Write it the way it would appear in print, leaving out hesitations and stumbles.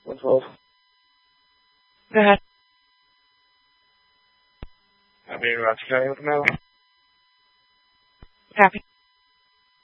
112. Go ahead. Being Rochester County with the mail. Copy.